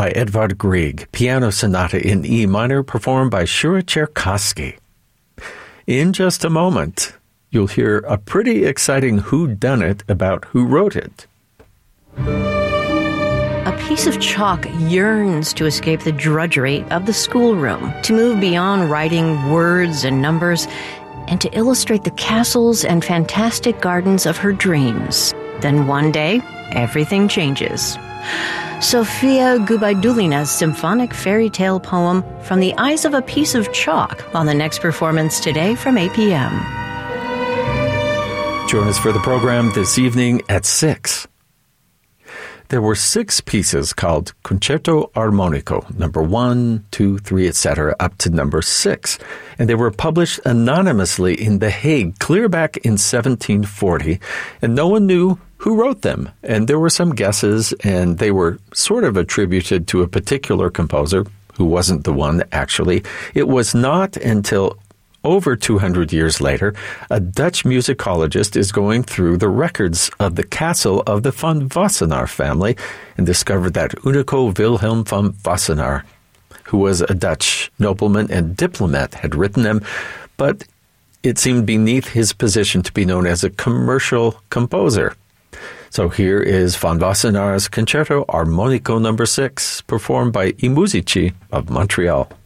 by Edvard Grieg, Piano Sonata in E minor, performed by Shura Cherkassky. In just a moment, you'll hear a pretty exciting whodunit about who wrote it. A piece of chalk yearns to escape the drudgery of the schoolroom, to move beyond writing words and numbers, and to illustrate the castles and fantastic gardens of her dreams. Then one day, everything changes. Sofia Gubaidulina's symphonic fairy tale poem, From the Eyes of a Piece of Chalk, on the next performance today from 8 p.m. Join us for the program this evening at 6. There were 6 pieces called Concerto Armonico, number 1, 2, 3, etc., up to number 6. And they were published anonymously in The Hague, clear back in 1740, and no one knew who wrote them. And there were some guesses, and they were sort of attributed to a particular composer who wasn't the one, actually. It was not until over 200 years later, a Dutch musicologist is going through the records of the castle of the Van Wassenaar family and discovered that Unico Wilhelm van Wassenaar, who was a Dutch nobleman and diplomat, had written them, but it seemed beneath his position to be known as a commercial composer. So here is Van Wassenaar's Concerto Armonico No. 6, performed by I Musici of Montreal.